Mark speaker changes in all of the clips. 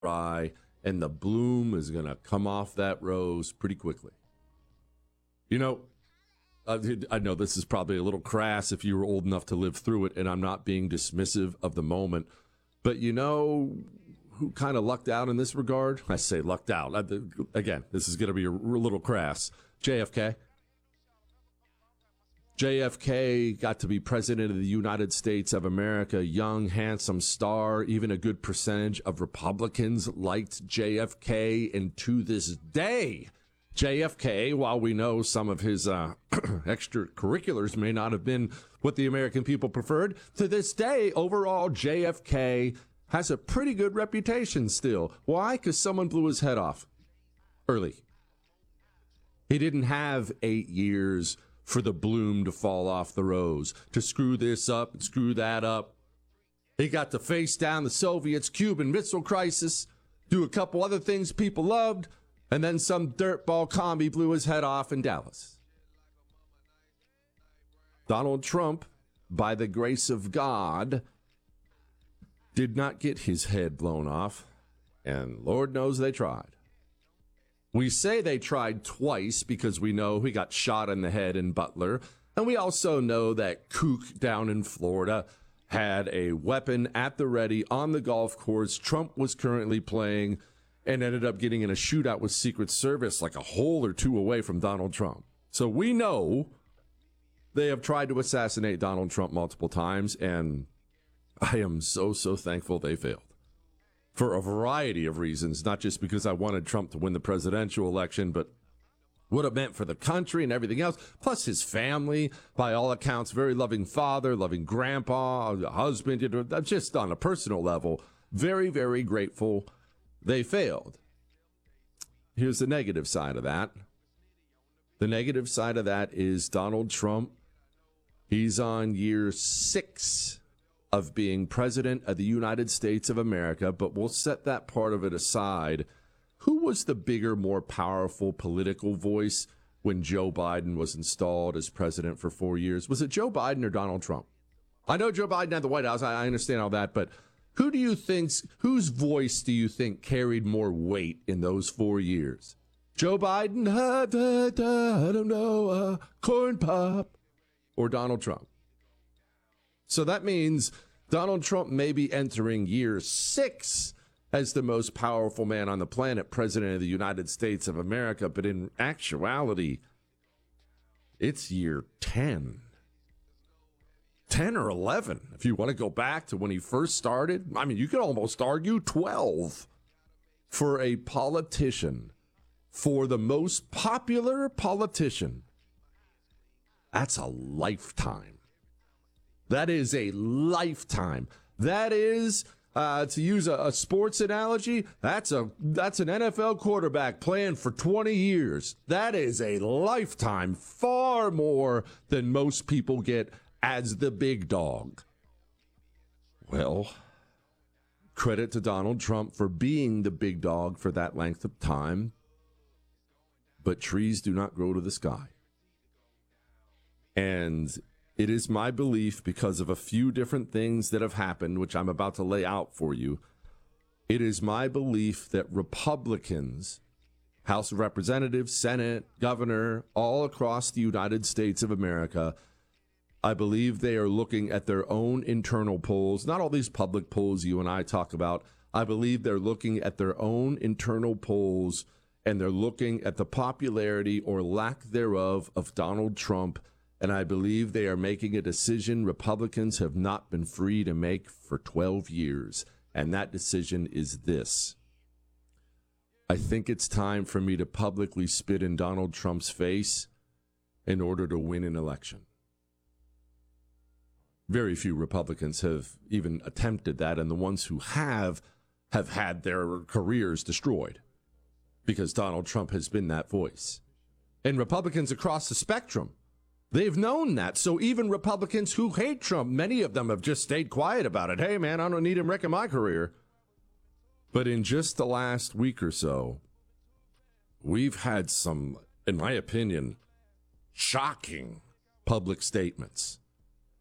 Speaker 1: dry, and the bloom is going to come off that rose pretty quickly. You know, I know this is probably a little crass if you were old enough to live through it, and I'm not being dismissive of the moment, but you know who kind of lucked out in this regard? I say lucked out. Again, this is going to be a little crass. JFK. JFK got to be president of the United States of America, young, handsome star. Even a good percentage of Republicans liked JFK. And to this day, JFK, while we know some of his extracurriculars may not have been what the American people preferred, to this day, overall, JFK has a pretty good reputation still. Why? Because someone blew his head off early. He didn't have 8 years for the bloom to fall off the rose, to screw this up and screw that up. He got to face down the Soviets' Cuban Missile Crisis, do a couple other things people loved, and then some dirtball commie blew his head off in Dallas. Donald Trump, by the grace of God, did not get his head blown off, and Lord knows they tried. We say they tried twice because we know he got shot in the head in Butler, and we also know that kook down in Florida had a weapon at the ready on the golf course Trump was currently playing and ended up getting in a shootout with Secret Service like a hole or two away from Donald Trump. So we know they have tried to assassinate Donald Trump multiple times, and I am so thankful they failed. For a variety of reasons, not just because I wanted Trump to win the presidential election, but what it meant for the country and everything else, plus his family, by all accounts, very loving father, loving grandpa, husband, just on a personal level, very, very grateful they failed. Here's the negative side of that. The negative side of that is Donald Trump. He's on year 6 of being president of the United States of America, but we'll set that part of it aside. Who was the bigger, more powerful political voice when Joe Biden was installed as president for 4 years? Was it Joe Biden or Donald Trump? I know Joe Biden had the White House. I understand all that, but whose voice do you think carried more weight in those 4 years? Joe Biden, I don't know, corn pop, or Donald Trump? So that means Donald Trump may be entering year 6 as the most powerful man on the planet, president of the United States of America. But in actuality, it's year 10 or 11. If you want to go back to when he first started, I mean, you could almost argue 12 for a politician, for the most popular politician. That's a lifetime. That is a lifetime. That is, to use a sports analogy, that's an NFL quarterback playing for 20 years. That is a lifetime, far more than most people get as the big dog. Well, credit to Donald Trump for being the big dog for that length of time, but trees do not grow to the sky. And it is my belief, because of a few different things that have happened, which I'm about to lay out for you, it is my belief that Republicans, House of Representatives, Senate, governor, all across the United States of America, I believe they are looking at their own internal polls, not all these public polls you and I talk about. I believe they're looking at their own internal polls, and they're looking at the popularity or lack thereof of Donald Trump. And I believe they are making a decision Republicans have not been free to make for 12 years. And that decision is this. I think it's time for me to publicly spit in Donald Trump's face in order to win an election. Very few Republicans have even attempted that, and the ones who have had their careers destroyed because Donald Trump has been that voice. And Republicans across the spectrum, they've known that. So even Republicans who hate Trump, many of them have just stayed quiet about it. Hey, man, I don't need him wrecking my career. But in just the last week or so, we've had some, in my opinion, shocking public statements.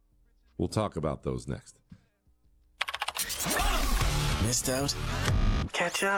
Speaker 1: We'll talk about those next.
Speaker 2: Missed out? catch up.